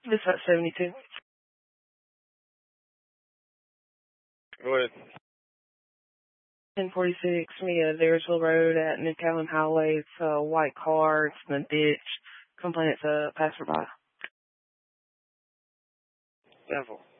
This at 72. Go ahead. 1046 Daresville Road at New Callan Highway. It's a white car. It's in the ditch. Complaint it's a passerby. Devil.